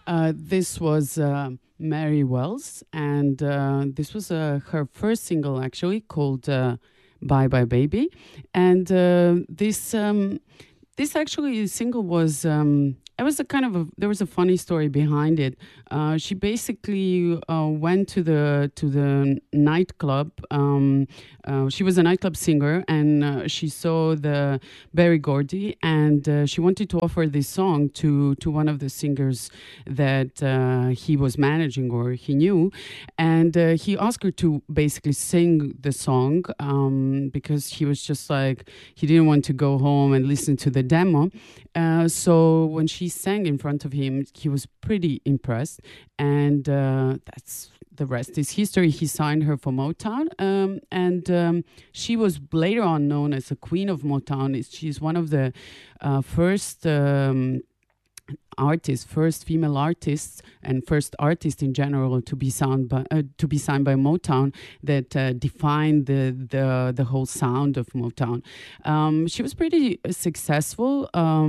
This was Mary Wells, and this was her first single, actually, called "Bye Bye Baby," and this actually single was. It was a kind of there was a funny story behind it. She basically went to the nightclub. She was a nightclub singer, and she saw the Berry Gordy, and she wanted to offer this song to one of the singers that he was managing or he knew, and he asked her to basically sing the song because he was just like he didn't want to go home and listen to the demo. So when she sang in front of him, he was pretty impressed, and that's the rest is history. He signed her for Motown, and she was later on known as the Queen of Motown. She's one of the first artists, first female artists, and first artist in general to be signed by Motown that defined the whole sound of Motown. She was pretty successful.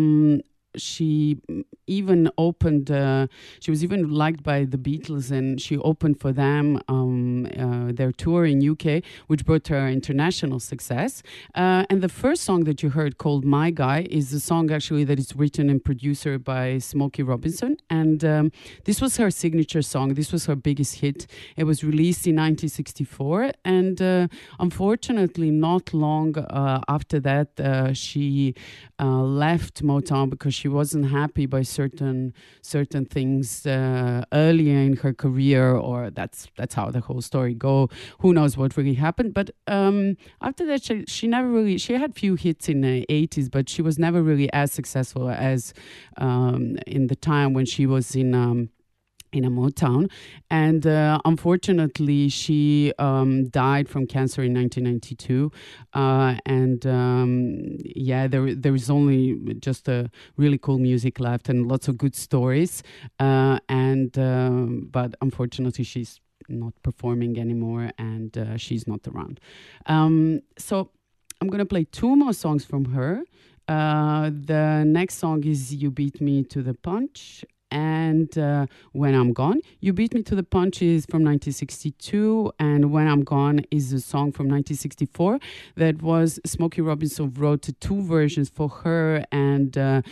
She even opened. She was even liked by the Beatles, and she opened for them their tour in UK, which brought her international success. And the first song that you heard, called "My Guy," is a song actually that is written and produced by Smokey Robinson, and this was her signature song. This was her biggest hit. It was released in 1964, and unfortunately, not long after that, she left Motown because she wasn't happy by certain things earlier in her career, or that's how the whole story go. Who knows what really happened? But after that, she never really. She had few hits in the 80s, but she was never really as successful as in the time when she was in a Motown, and unfortunately she died from cancer in 1992, and there is only just a really cool music left and lots of good stories, but unfortunately she's not performing anymore, and she's not around. So I'm gonna play two more songs from her. The next song is "You Beat Me to the Punch," and "When I'm Gone." "You Beat Me to the Punch" is from 1962, and "When I'm Gone" is a song from 1964 that was Smokey Robinson wrote two versions for her and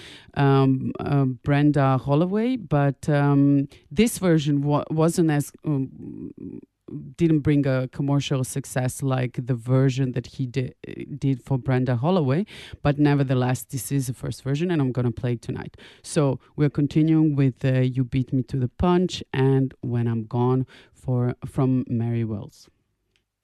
Brenda Holloway, but this version wasn't as didn't bring a commercial success like the version that he did for Brenda Holloway, but nevertheless this is the first version, and I'm gonna play it tonight. So we're continuing with "You Beat Me to the Punch" and "When I'm Gone" from Mary Wells.